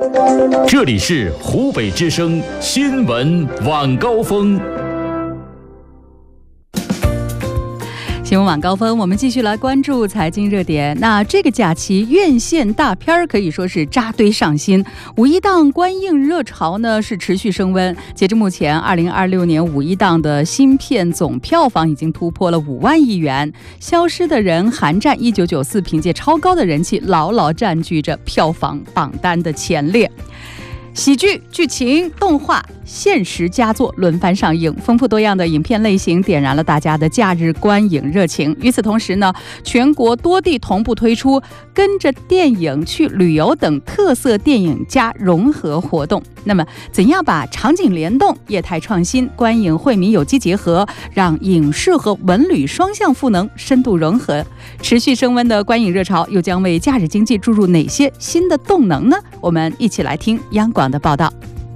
这里是湖北之声新闻晚高峰。 新闻晚高峰，我们继续来关注财经热点。那这个假期院线大片可以说是扎堆上新，五一档观映热潮呢是持续升温。截至目前，2026年五一档的新片总票房已经突破了5万亿元。消失的人、寒战、1994凭借超高的人气，牢牢占据着票房榜单的前列。喜剧、剧情、动画、现实佳作轮番上映，丰富多样的影片类型点燃了大家的假日观影热情。与此同时呢，全国多地同步推出跟着电影去旅游等特色电影加融合活动。那么，怎样把场景联动、业态创新、观影惠民有机结合，让影视和文旅双向赋能、深度融合？持续升温的观影热潮又将为假日经济注入哪些新的动能呢？我们一起来听央广的报道。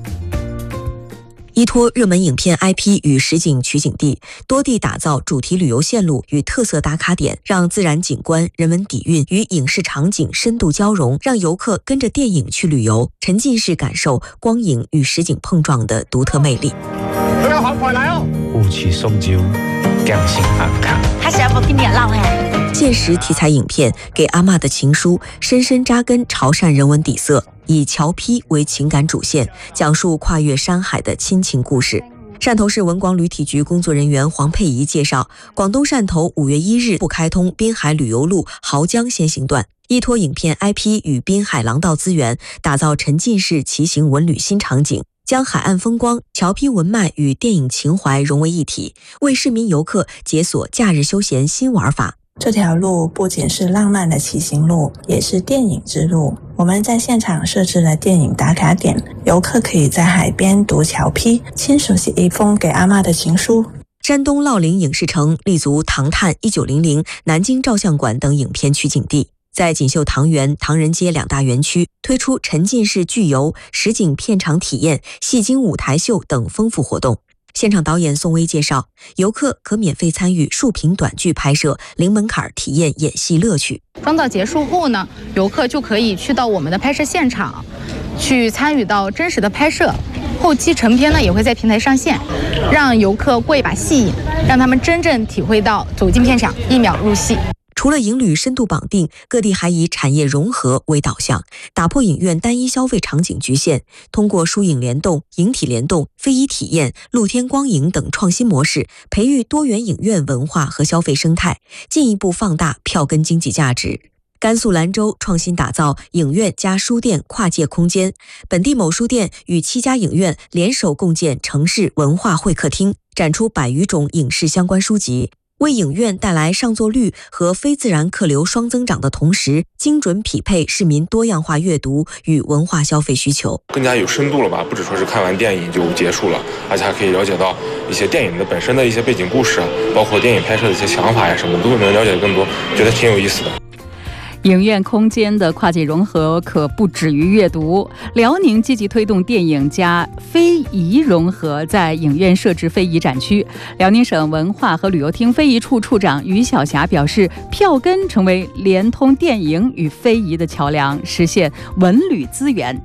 依托热门影片 IP 与实景取景地，多地打造主题旅游线路与特色打卡点，让自然景观、人文底蕴与影视场景深度交融，让游客跟着电影去旅游，沉浸式感受光影与实景碰撞的独特魅力。 大家好，快来哦！ 雾气送酒，感性安康。 他想要给你浪哎。 现实题材影片《给阿嬷的情书》深深扎根潮汕人文底色，以侨批为情感主线，讲述跨越山海的亲情故事。汕头市文广旅体局工作人员黄佩仪介绍，广东汕头5月1日不开通滨海旅游路濠江先行段，依托影片 IP 与滨海廊道资源，打造沉浸式骑行文旅新场景，将海岸风光、侨批文脉与电影情怀融为一体，为市民游客解锁假日休闲新玩法。 这条路不仅是浪漫的骑行路，也是电影之路。我们在现场设置了电影打卡点，游客可以在海边读侨批，亲手写一封给阿嬷的情书。 山东乐陵影视城立足唐探、1900、南京照相馆等影片取景地，在锦绣唐园、唐人街2大园区推出沉浸式剧游、实景片场体验、戏精舞台秀等丰富活动。现场导演宋威介绍，游客可免费参与竖屏短剧拍摄，零门槛体验演戏乐趣。 双道结束后呢，游客就可以去到我们的拍摄现场，去参与到真实的拍摄。后期成片呢也会在平台上线，让游客过一把戏瘾，让他们真正体会到走进片场1秒入戏。 除了影旅深度绑定，各地还以产业融合为导向，打破影院单一消费场景局限，通过书影联动、影体联动、非遗体验、露天光影等创新模式，培育多元影院文化和消费生态，进一步放大票根经济价值。甘肃兰州创新打造影院加书店跨界空间，本地某书店与7家影院联手共建城市文化会客厅，展出100余种影视相关书籍。为影院带来上座率和非自然客流双增长的同时，精准匹配市民多样化阅读与文化消费需求， 更加有深度了吧？不只说是看完电影就结束了，而且还可以了解到一些电影的本身的一些背景故事，包括电影拍摄的一些想法呀什么，都能了解更多，觉得挺有意思的。 影院空间的跨界融合可不止于阅读。辽宁积极推动电影加非遗融合，在影院设置非遗展区。辽宁省文化和旅游厅非遗处处长于晓霞表示，票根成为连通电影与非遗的桥梁，实现文旅资源